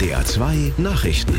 NDR 2 Nachrichten.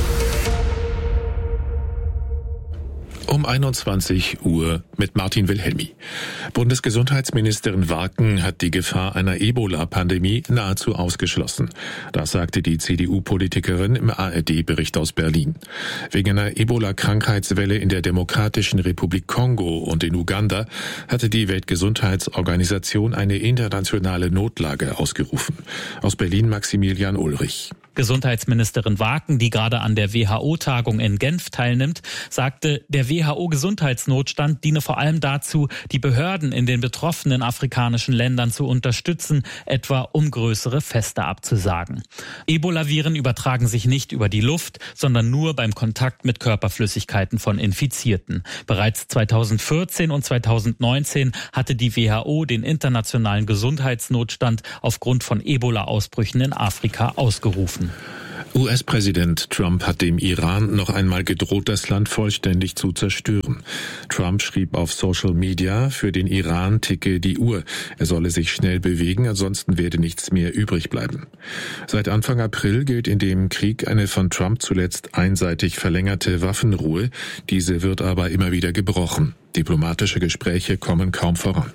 Um 21 Uhr mit Martin Wilhelmi. Bundesgesundheitsministerin Warken hat die Gefahr einer Ebola-Pandemie nahezu ausgeschlossen. Das sagte die CDU-Politikerin im ARD-Bericht aus Berlin. Wegen einer Ebola-Krankheitswelle in der Demokratischen Republik Kongo und in Uganda hatte die Weltgesundheitsorganisation eine internationale Notlage ausgerufen. Aus Berlin Maximilian Ulrich. Gesundheitsministerin Warken, die gerade an der WHO-Tagung in Genf teilnimmt, sagte, der WHO-Gesundheitsnotstand diene vor allem dazu, die Behörden in den betroffenen afrikanischen Ländern zu unterstützen, etwa um größere Feste abzusagen. Ebola-Viren übertragen sich nicht über die Luft, sondern nur beim Kontakt mit Körperflüssigkeiten von Infizierten. Bereits 2014 und 2019 hatte die WHO den internationalen Gesundheitsnotstand aufgrund von Ebola-Ausbrüchen in Afrika ausgerufen. US-Präsident Trump hat dem Iran noch einmal gedroht, das Land vollständig zu zerstören. Trump schrieb auf Social Media, für den Iran ticke die Uhr. Er solle sich schnell bewegen, ansonsten werde nichts mehr übrig bleiben. Seit Anfang April gilt in dem Krieg eine von Trump zuletzt einseitig verlängerte Waffenruhe. Diese wird aber immer wieder gebrochen. Diplomatische Gespräche kommen kaum voran.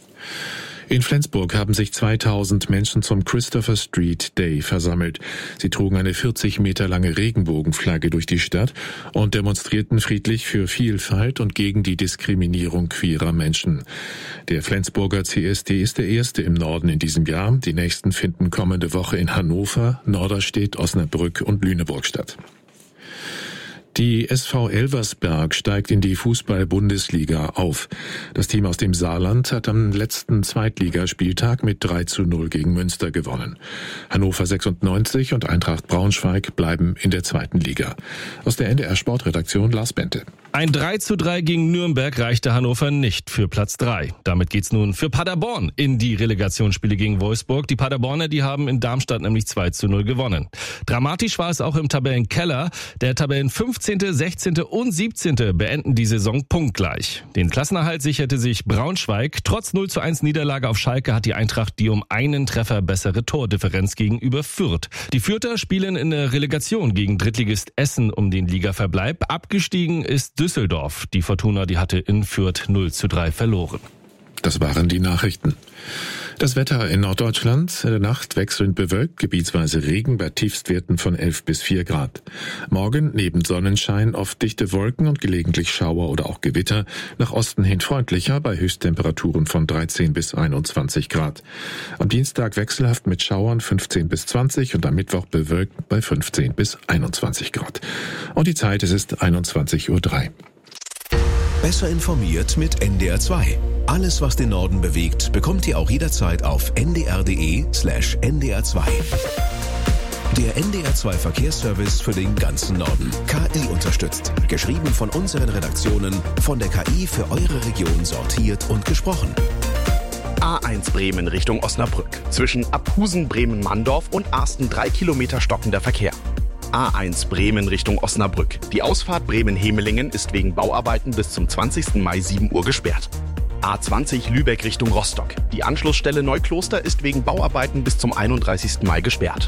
In Flensburg haben sich 2000 Menschen zum Christopher Street Day versammelt. Sie trugen eine 40 Meter lange Regenbogenflagge durch die Stadt und demonstrierten friedlich für Vielfalt und gegen die Diskriminierung queerer Menschen. Der Flensburger CSD ist der erste im Norden in diesem Jahr. Die nächsten finden kommende Woche in Hannover, Norderstedt, Osnabrück und Lüneburg statt. Die SV Elversberg steigt in die Fußball-Bundesliga auf. Das Team aus dem Saarland hat am letzten Zweitligaspieltag mit 3:0 gegen Münster gewonnen. Hannover 96 und Eintracht Braunschweig bleiben in der zweiten Liga. Aus der NDR Sportredaktion Lars Bente. Ein 3:3 gegen Nürnberg reichte Hannover nicht für Platz 3. Damit geht's nun für Paderborn in die Relegationsspiele gegen Wolfsburg. Die Paderborner, die haben in Darmstadt nämlich 2:0 gewonnen. Dramatisch war es auch im Tabellenkeller. Der Tabellen 15., 16. und 17. beenden die Saison punktgleich. Den Klassenerhalt sicherte sich Braunschweig. Trotz 0:1 Niederlage auf Schalke hat die Eintracht die um einen Treffer bessere Tordifferenz gegenüber Fürth. Die Fürther spielen in der Relegation gegen Drittligist Essen um den Ligaverbleib. Abgestiegen ist Düsseldorf. Die Fortuna, die hatte in Fürth 0:3 verloren. Das waren die Nachrichten. Das Wetter in Norddeutschland, in der Nacht wechselnd bewölkt, gebietsweise Regen bei Tiefstwerten von 11 bis 4 Grad. Morgen neben Sonnenschein oft dichte Wolken und gelegentlich Schauer oder auch Gewitter. Nach Osten hin freundlicher bei Höchsttemperaturen von 13 bis 21 Grad. Am Dienstag wechselhaft mit Schauern 15 bis 20 und am Mittwoch bewölkt bei 15 bis 21 Grad. Und die Zeit, es ist 21:03 Uhr. Besser informiert mit NDR 2. Alles, was den Norden bewegt, bekommt ihr auch jederzeit auf ndr.de/ndr2. Der NDR 2 Verkehrsservice für den ganzen Norden. KI unterstützt. Geschrieben von unseren Redaktionen, von der KI für eure Region sortiert und gesprochen. A1 Bremen Richtung Osnabrück. Zwischen Abhusen, Bremen-Mandorf und Arsten 3 Kilometer stockender Verkehr. A1 Bremen Richtung Osnabrück. Die Ausfahrt Bremen-Hemelingen ist wegen Bauarbeiten bis zum 20. Mai 7 Uhr gesperrt. A20 Lübeck Richtung Rostock. Die Anschlussstelle Neukloster ist wegen Bauarbeiten bis zum 31. Mai gesperrt.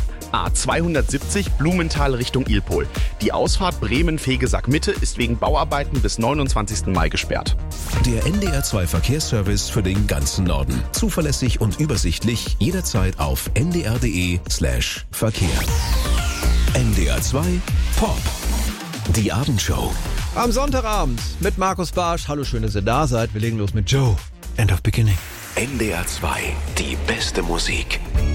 A270 Blumenthal Richtung Ilpol. Die Ausfahrt Bremen-Fegesack-Mitte ist wegen Bauarbeiten bis 29. Mai gesperrt. Der NDR 2 Verkehrsservice für den ganzen Norden. Zuverlässig und übersichtlich, jederzeit auf ndr.de/Verkehr. NDR 2 Pop. Die Abendshow. Am Sonntagabend mit Markus Barsch. Hallo, schön, dass ihr da seid. Wir legen los mit Joe. End of Beginning. NDR 2. Die beste Musik.